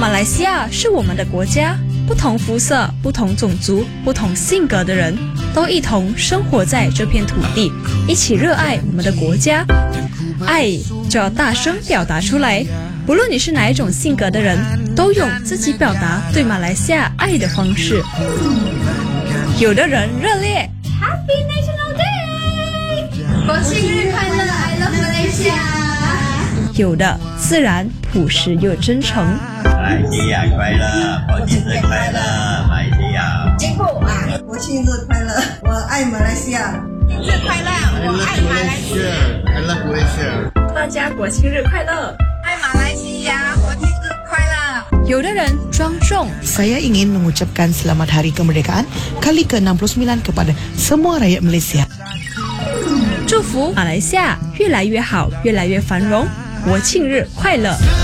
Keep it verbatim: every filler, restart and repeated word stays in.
马来西亚是我们的国家，不同肤色、不同种族、不同性格的人都一同生活在这片土地，一起热爱我们的国家。爱就要大声表达出来，不论你是哪一种性格的人，都有自己表达对马来西亚爱的方式。有的人热烈 Happy National Day， 国庆日快乐 ，I love Malaysia。 有的自然朴实又真诚。 马来西亚快乐，国庆日快乐，马来西亚。 进步啊！ 国庆日快乐，我爱马来西亚。 庆日快乐，我爱马来西亚。 I love Malaysia。 大家国庆日快乐！ 爱马来西亚，国庆日快乐。 有的人庄重 Saya ingin mengucapkan selamat hari kemerdekaan kali ke enam puluh sembilan kepada semua rakyat Malaysia. 祝福马来西亚越来越好，越来越繁荣。国庆日快乐！